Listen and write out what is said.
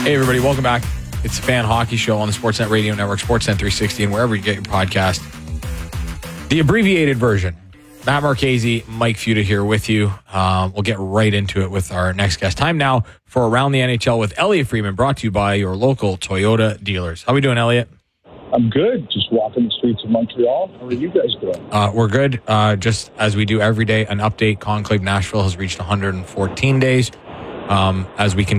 Hey, everybody, welcome back. It's the Fan Hockey Show on the Sportsnet Radio Network, Sportsnet 360, and wherever you get your podcast. The abbreviated version. Matt Marchese, Mike Futa here with you. We'll get right into it with our next guest. Time now for Around the NHL with Elliot Friedman, brought to you by your local Toyota dealers. How are we doing, Elliot? I'm good. Just walking the streets of Montreal. How are you guys doing? We're good. Just as we do every day, an update. Conclave Nashville has reached 114 days. As we can